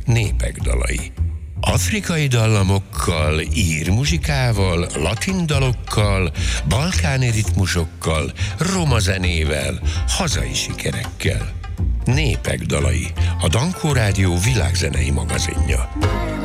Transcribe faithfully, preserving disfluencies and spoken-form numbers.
Népek dalai. Afrikai dallamokkal, ír muzsikával, latin dalokkal, balkáni ritmusokkal, roma zenével, hazai sikerekkel. Népek dalai, a Dankó Rádió világzenei magazinja.